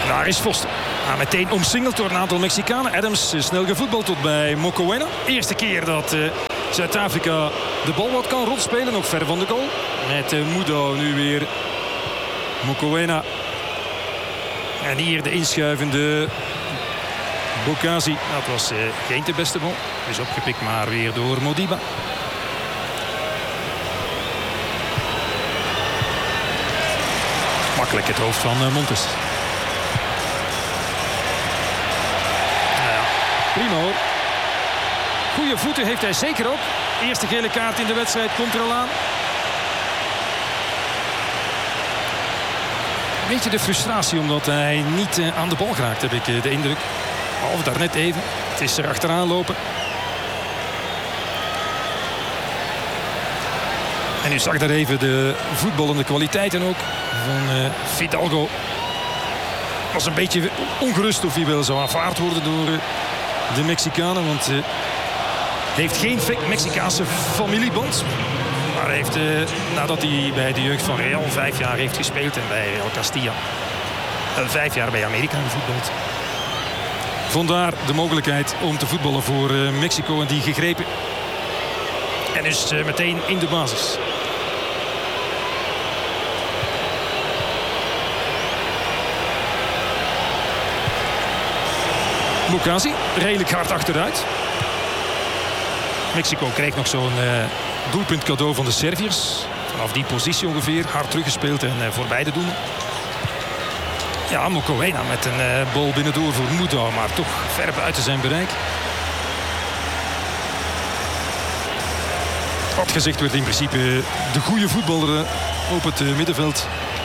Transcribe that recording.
Daar is Foster. Meteen omsingeld door een aantal Mexicanen. Adams snel gevoetbald tot bij Mokoena. Eerste keer dat Zuid-Afrika de bal wat kan rondspelen. Nog ver van de goal. Met Mudo nu weer Mokoena. En hier de inschuivende Bokazi. Dat was geen de beste bal. Is opgepikt maar weer door Modiba. Makkelijk het hoofd van Montes. Prima hoor. Goeie voeten heeft hij zeker ook. Eerste gele kaart in de wedstrijd komt er al aan. Een beetje de frustratie omdat hij niet aan de bal geraakt, heb ik de indruk. Of daarnet even. Het is er achteraan lopen. En u zag daar even de voetballende kwaliteiten ook van Fidalgo. Was een beetje ongerust of hij wel zou aanvaard worden door de Mexicanen. Want hij heeft geen Mexicaanse familieband. Maar hij heeft, nadat hij bij de jeugd van Real 5 jaar heeft gespeeld. En bij Real Castilla 5 jaar bij Amerika gevoetbald. Vandaar de mogelijkheid om te voetballen voor Mexico en die gegrepen. En dus meteen in de basis. Bokazi, redelijk hard achteruit. Mexico kreeg nog zo'n doelpunt cadeau van de Serviërs. Vanaf die positie ongeveer. Hard teruggespeeld en voor beide doelen. Ja, Mokoena met een bal binnendoor voor Mudo, maar toch ver buiten zijn bereik. Wat gezegd werd in principe de goede voetballer op het middenveld.